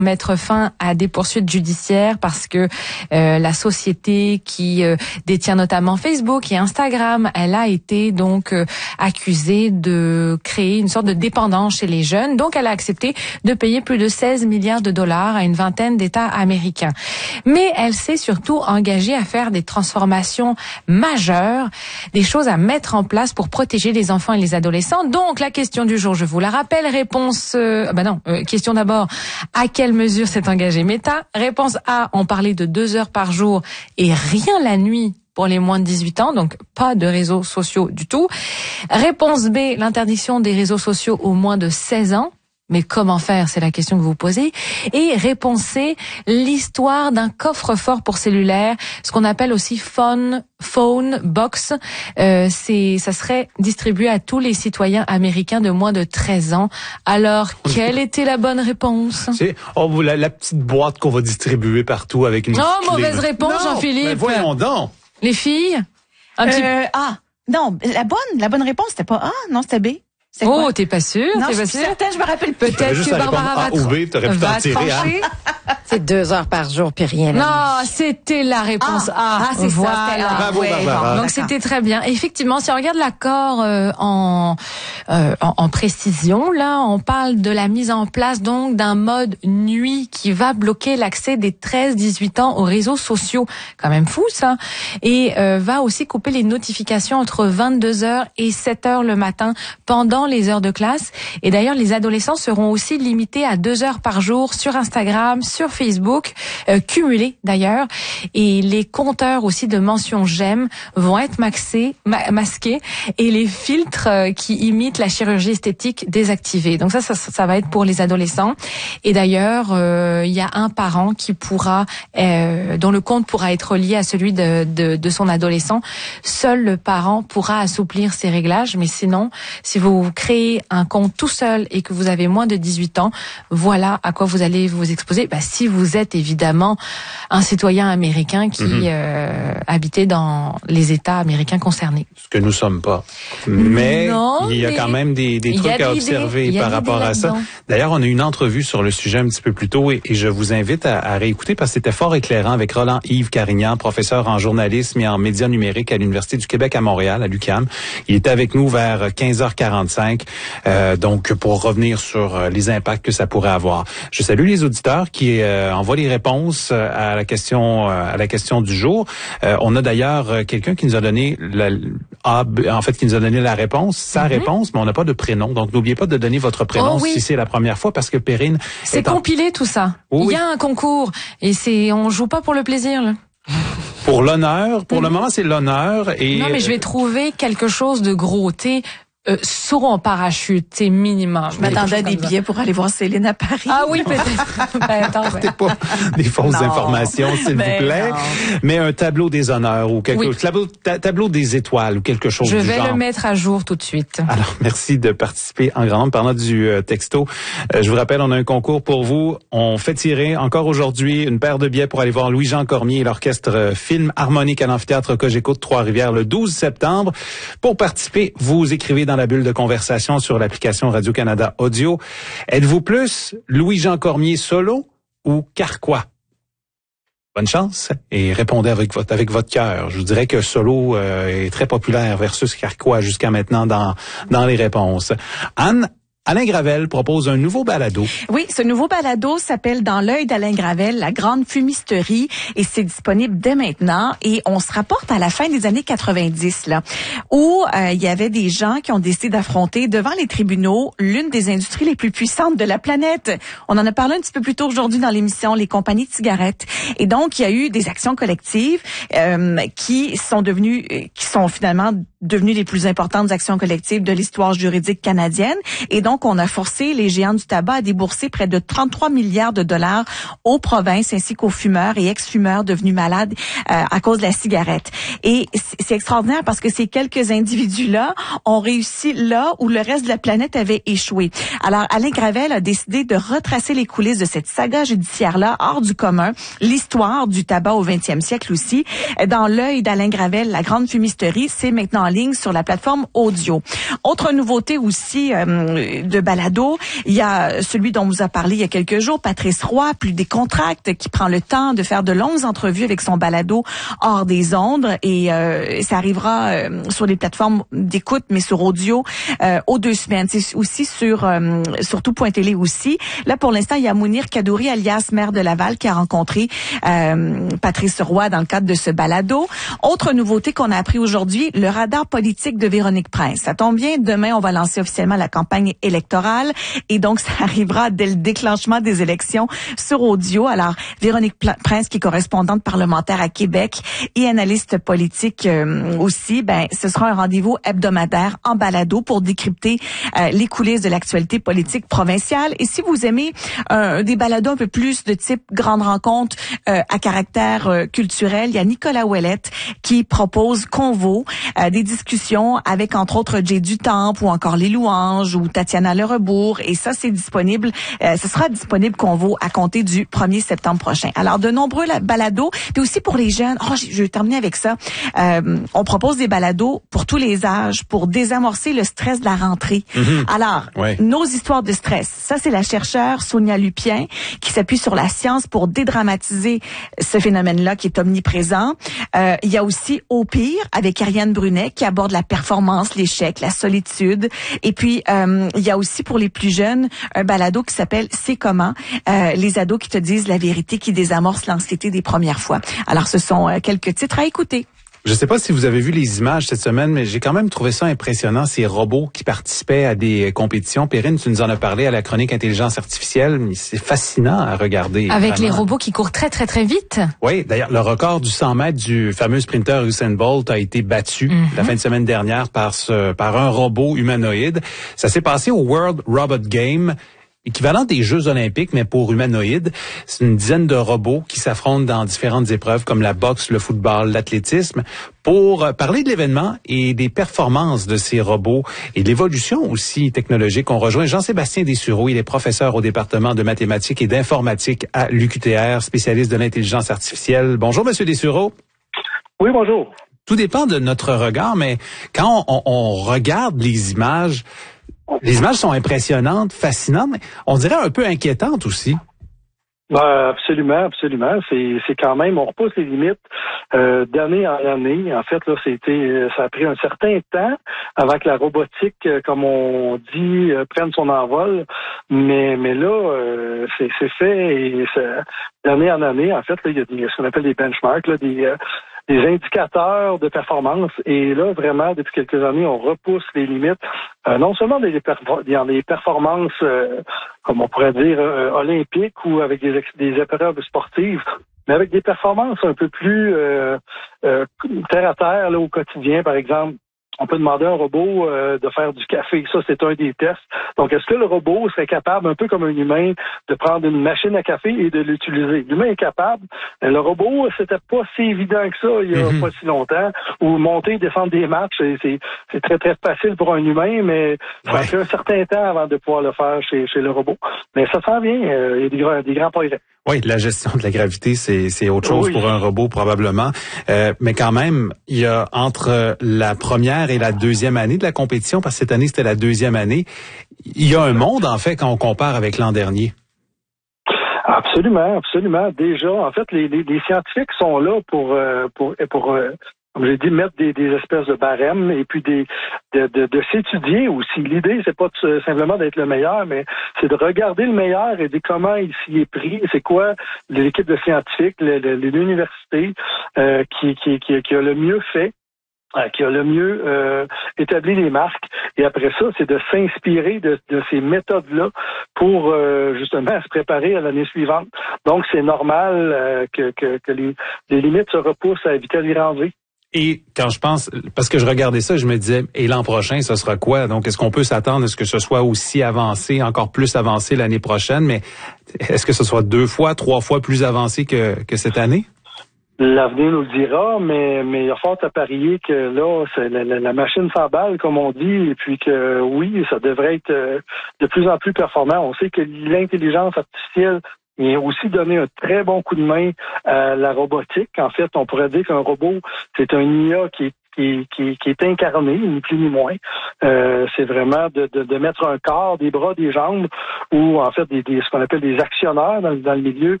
mettre fin à des poursuites judiciaires parce que la société qui détient notamment Facebook et Instagram, elle a été donc accusée de créer une sorte de dépendance chez les jeunes. Donc, elle a accepté de payer plus de 16 milliards de dollars à une vingtaine d'États américains. Mais elle s'est surtout engagée à faire des transformations majeures, des choses à mettre en place pour protéger les enfants et les adolescents. Donc, la question du jour, je vous la rappelle, question d'abord, à quelle mesure s'est engagé Meta? Réponse A, on parlait de 2 heures par jour et rien la nuit pour les moins de 18 ans, donc pas de réseaux sociaux du tout. Réponse B, l'interdiction des réseaux sociaux aux moins de 16 ans. Mais comment faire, c'est la question que vous posez. Et réponse C, l'histoire d'un coffre-fort pour cellulaire, ce qu'on appelle aussi phone box. Ça serait distribué à tous les citoyens américains de moins de 13 ans. Alors, quelle était la bonne réponse? C'est la petite boîte qu'on va distribuer partout avec une petite clé. Mauvaise réponse, non, Jean-Philippe. Mais voyons donc. Les filles? Non, la bonne réponse, c'était pas A, non, c'était B. Oh, t'es pas sûre? Non, je suis certaine, je me rappelle plus. Peut-être que Barbara va trancher. C'est 2 heures par jour, puis rien. Non, c'était la réponse A. C'est voilà. ça. Bravo, Barbara. Donc c'était très bien. Effectivement, si on regarde l'accord en précision, là, on parle de la mise en place donc d'un mode nuit qui va bloquer l'accès des 13-18 ans aux réseaux sociaux. Quand même fou ça. Et va aussi couper les notifications entre 22h et 7h le matin pendant les heures de classe. Et d'ailleurs, les adolescents seront aussi limités à 2 heures par jour sur Instagram, sur Facebook, cumulés d'ailleurs. Et les compteurs aussi de mentions j'aime vont être masqués et les filtres qui imitent la chirurgie esthétique désactivés. Donc ça va être pour les adolescents. Et d'ailleurs, il y a un parent qui pourra, dont le compte pourra être lié à celui de son adolescent. Seul le parent pourra assouplir ces réglages. Mais sinon, si vous créez un compte tout seul et que vous avez moins de 18 ans, voilà à quoi vous allez vous exposer. Si vous êtes évidemment un citoyen américain qui habitait dans les États américains concernés. Ce que nous sommes pas. Mais il y a quand même des trucs à observer par rapport à ça. D'ailleurs, on a eu une entrevue sur le sujet un petit peu plus tôt et je vous invite à réécouter parce que c'était fort éclairant avec Roland-Yves Carignan, professeur en journalisme et en médias numériques à l'Université du Québec à Montréal, à l'UQAM. Il était avec nous vers 15h45, donc pour revenir sur les impacts que ça pourrait avoir. Je salue les auditeurs qui envoient les réponses à la question du jour. On a d'ailleurs quelqu'un qui nous a donné la réponse, sa réponse, mais on n'a pas de prénom. Donc n'oubliez pas de donner votre prénom si c'est la première fois parce que Perrine c'est compilé tout ça. Oui. Il y a un concours et on joue pas pour le plaisir là. Pour l'honneur, pour le moment c'est l'honneur et non mais je vais trouver quelque chose de gros, saut en parachute, c'est minimum. Je m'attendais à des billets pour aller voir Céline à Paris. Ah oui, peut-être. Partez pas des fausses informations, s'il vous plaît. Non. Mais un tableau des honneurs ou quelque chose, tableau des étoiles ou quelque chose du genre. Je vais le mettre à jour tout de suite. Alors, merci de participer en grand nombre. Parlant du texto, je vous rappelle, on a un concours pour vous. On fait tirer encore aujourd'hui une paire de billets pour aller voir Louis-Jean Cormier et l'orchestre Film Harmonique à l'Amphithéâtre Cogeco de Trois-Rivières le 12 septembre. Pour participer, vous écrivez dans la bulle de conversation sur l'application Radio-Canada Audio. Êtes-vous plus Louis-Jean Cormier solo ou Carquois? Bonne chance et répondez avec votre cœur. Je vous dirais que solo est très populaire versus Carquois jusqu'à maintenant dans les réponses. Anne, Alain Gravel propose un nouveau balado. Oui, ce nouveau balado s'appelle Dans l'œil d'Alain Gravel, la grande fumisterie, et c'est disponible dès maintenant. Et on se rapporte à la fin des années 90, là, où il y avait des gens qui ont décidé d'affronter devant les tribunaux l'une des industries les plus puissantes de la planète. On en a parlé un petit peu plus tôt aujourd'hui dans l'émission, les compagnies de cigarettes. Et donc, il y a eu des actions collectives qui sont finalement devenues les plus importantes actions collectives de l'histoire juridique canadienne. Et donc, on a forcé les géants du tabac à débourser près de 33 milliards de dollars aux provinces ainsi qu'aux fumeurs et ex-fumeurs devenus malades à cause de la cigarette. Et c'est extraordinaire parce que ces quelques individus-là ont réussi là où le reste de la planète avait échoué. Alors, Alain Gravel a décidé de retracer les coulisses de cette saga judiciaire-là hors du commun, l'histoire du tabac au 20e siècle aussi. Dans l'œil d'Alain Gravel, la grande fumisterie, c'est maintenant en ligne sur la plateforme audio. Autre nouveauté aussi de balado, il y a celui dont on vous a parlé il y a quelques jours, Patrice Roy, Plus décontracte, qui prend le temps de faire de longues entrevues avec son balado hors des ondes, et ça arrivera sur les plateformes d'écoute, mais sur audio aux 2 semaines. C'est aussi sur tout.tv aussi. Là, pour l'instant, il y a Mounir Kadouri, alias maire de Laval, qui a rencontré Patrice Roy dans le cadre de ce balado. Autre nouveauté qu'on a appris aujourd'hui, le radar politique de Véronique Prince. Ça tombe bien, demain, on va lancer officiellement la campagne électorale, et donc ça arrivera dès le déclenchement des élections sur audio. Alors, Véronique Prince, qui est correspondante parlementaire à Québec et analyste politique aussi, ce sera un rendez-vous hebdomadaire en balado pour décrypter les coulisses de l'actualité politique provinciale. Et si vous aimez des balados un peu plus de type grande rencontre à caractère culturel, il y a Nicolas Ouellette qui propose Convo, des discussions avec entre autres Jay Dutemps ou encore Les Louanges ou Tatiana Le Rebourg, et ça c'est disponible, ce sera disponible Convo à compter du 1er septembre prochain. Alors de nombreux balados, puis aussi pour les jeunes, je vais terminer avec ça, on propose des balados pour tous les âges pour désamorcer le stress de la rentrée. Alors, nos histoires de stress, ça c'est la chercheure Sonia Lupien qui s'appuie sur la science pour dédramatiser ce phénomène-là qui est omniprésent. Il y a aussi Au pire avec Ariane Brunet qui aborde la performance, l'échec, la solitude. Et puis, il y a aussi pour les plus jeunes un balado qui s'appelle C'est comment? Les ados qui te disent la vérité, qui désamorce l'anxiété des premières fois. Alors, ce sont quelques titres à écouter. Je ne sais pas si vous avez vu les images cette semaine, mais j'ai quand même trouvé ça impressionnant, ces robots qui participaient à des compétitions. Perrine, tu nous en as parlé à la chronique Intelligence artificielle, mais c'est fascinant à regarder. Avec vraiment. Les robots qui courent très, très, très vite. Oui, d'ailleurs, le record du 100 mètres du fameux sprinter Usain Bolt a été battu la fin de semaine dernière par un robot humanoïde. Ça s'est passé au World Robot Game, équivalent des Jeux olympiques, mais pour humanoïdes. C'est une dizaine de robots qui s'affrontent dans différentes épreuves comme la boxe, le football, l'athlétisme. Pour parler de l'événement et des performances de ces robots et de l'évolution aussi technologique, on rejoint Jean-Sébastien Dessureau. Il est professeur au département de mathématiques et d'informatique à l'UQTR, spécialiste de l'intelligence artificielle. Bonjour, Monsieur Dessureau. Oui, bonjour. Tout dépend de notre regard, mais quand on regarde les images sont impressionnantes, fascinantes, mais on dirait un peu inquiétantes aussi. Absolument. C'est quand même, on repousse les limites d'année en année. En fait, là, ça a pris un certain temps avant que la robotique, comme on dit, prenne son envol. Mais là, c'est fait et d'année en année, en fait, là, il y a ce qu'on appelle des benchmarks, là, des indicateurs de performance. Et là, vraiment, depuis quelques années, on repousse les limites, non seulement dans des performances, comme on pourrait dire, olympiques ou avec des épreuves sportives, mais avec des performances un peu plus terre à terre, là, au quotidien, par exemple. On peut demander à un robot de faire du café. Ça, c'est un des tests. Donc, est-ce que le robot serait capable, un peu comme un humain, de prendre une machine à café et de l'utiliser? L'humain est capable. Le robot, c'était pas si évident que ça il y a pas si longtemps. Ou monter et descendre des marches, c'est très, très facile pour un humain, mais ça fait un certain temps avant de pouvoir le faire chez le robot. Mais ça s'en vient. Il y a des grands progrès. Oui, la gestion de la gravité, c'est autre chose pour un robot probablement. Mais quand même, il y a entre la première et la deuxième année de la compétition, parce que cette année, c'était la deuxième année, il y a un monde, en fait, quand on compare avec l'an dernier. Absolument. Déjà, en fait, les scientifiques sont là pour comme j'ai dit, mettre des espèces de barèmes et puis de s'étudier aussi. L'idée, c'est pas simplement d'être le meilleur, mais c'est de regarder le meilleur et de comment il s'y est pris. C'est quoi l'équipe de scientifiques, l'université qui a le mieux fait, qui a le mieux établi les marques. Et après ça, c'est de s'inspirer de ces méthodes-là pour justement se préparer à l'année suivante. Donc, c'est normal que les limites se repoussent à vitesse grand V. Et quand je pense, parce que je regardais ça, je me disais, et l'an prochain, ce sera quoi? Donc, est-ce qu'on peut s'attendre à ce que ce soit aussi avancé, encore plus avancé l'année prochaine? Mais est-ce que ce soit 2 fois, 3 fois plus avancé que cette année? L'avenir nous le dira, mais il y a fort à parier que là, c'est la machine s'emballe, comme on dit, et puis que oui, ça devrait être de plus en plus performant. On sait que l'intelligence artificielle et aussi donner un très bon coup de main à la robotique. En fait, on pourrait dire qu'un robot, c'est un IA qui est qui est incarné, ni plus ni moins. C'est vraiment de mettre un corps, des bras, des jambes, ou en fait ce qu'on appelle des actionneurs dans le milieu,